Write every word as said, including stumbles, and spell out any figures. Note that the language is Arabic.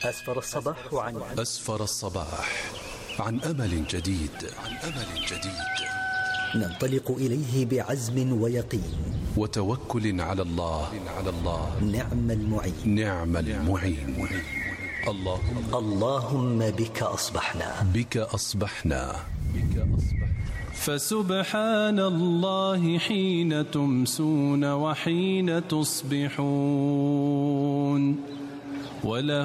أسفر الصباح عن أسفر الصباح عن أمل جديد. عن أمل جديد ننطلق إليه بعزم ويقين وتوكل على الله. على الله نعم المعين. نعم المعين. اللهم اللهم بك أصبحنا. بك أصبحنا. بك أصبحنا. فسبحان الله حين تمسون وحين تصبحون، وله